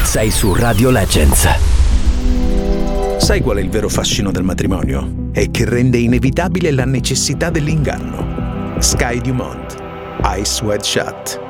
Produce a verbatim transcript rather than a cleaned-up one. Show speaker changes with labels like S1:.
S1: Sei su Radio Legends.
S2: Sai qual è il vero fascino del matrimonio? È che rende inevitabile la necessità dell'inganno. Sky Dumont, Eyes Wide Shut.